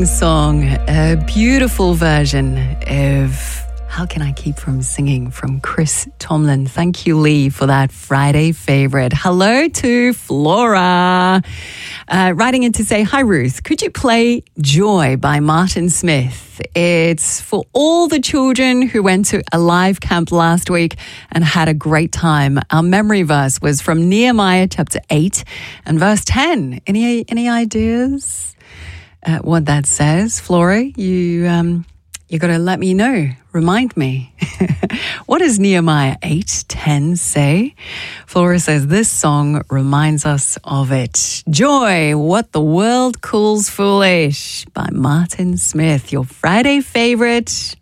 Song, a beautiful version of How Can I Keep From Singing from Chris Tomlin. Thank you, Lee, for that Friday favorite. Hello to Flora. Writing in to say, hi, Ruth. Could you play Joy by Martin Smith? It's for all the children who went to a live camp last week and had a great time. Our memory verse was from Nehemiah chapter 8 and verse 10. Any ideas? What that says, Flora, you got to let me know. Remind me. What does Nehemiah 8:10 say? Flora says this song reminds us of it. Joy, What the World Calls Foolish by Martin Smith. Your Friday favorite.